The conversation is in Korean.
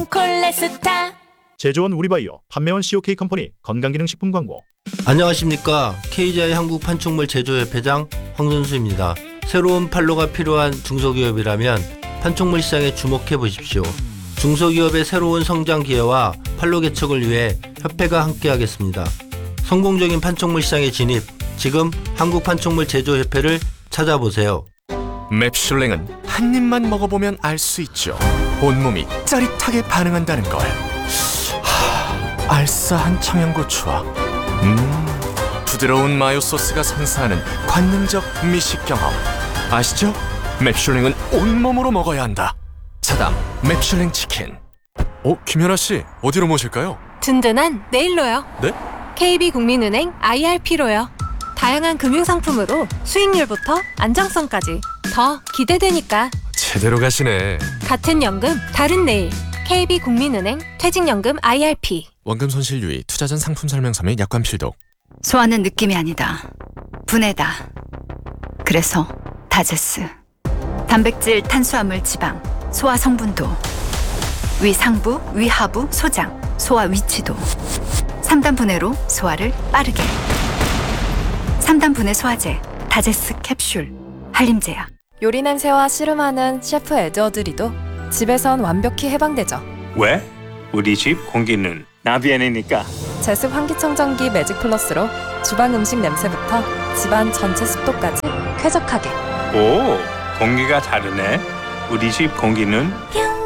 콜레스타. 제조원 우리바이오, 판매원 COK 컴퍼니 건강기능식품 광고. 안녕하십니까. KGI 한국판촉물 제조협회장 황선수입니다. 새로운 판로가 필요한 중소기업이라면 판촉물 시장에 주목해 보십시오. 중소기업의 새로운 성장 기회와 판로 개척을 위해 협회가 함께하겠습니다. 성공적인 판촉물 시장에 진입, 지금 한국판촉물 제조협회를 찾아보세요. 맵슐랭은 한 입만 먹어보면 알 수 있죠. 온몸이 짜릿하게 반응한다는 걸. 알싸한 청양고추와 부드러운 마요 소스가 선사하는 관능적 미식 경험. 아시죠? 맵슐랭은 온몸으로 먹어야 한다. 사담 맵슐랭 치킨. 김연아씨, 어디로 모실까요? 든든한 네일로요. 네? KB국민은행 IRP로요. 다양한 금융상품으로 수익률부터 안정성까지 더 기대되니까. 제대로 가시네. 같은 연금 다른 내일. KB국민은행 퇴직연금 IRP. 원금 손실 유의, 투자 전 상품 설명서 및 약관 필독. 소화는 느낌이 아니다. 분해다. 그래서 다제스. 단백질, 탄수화물, 지방, 소화 성분도, 위 상부, 위 하부, 소장, 소화 위치도 3단 분해로 소화를 빠르게. 3단 분해 소화제, 다제스 캡슐, 한림제약. 요리 냄새와 씨름하는 셰프 에드워드리도 집에선 완벽히 해방되죠. 왜? 우리 집 공기는 나비엔이니까. 제습 환기청정기 매직 플러스로 주방 음식 냄새부터 집안 전체 습도까지 쾌적하게. 오, 공기가 다르네. 우리 집 공기는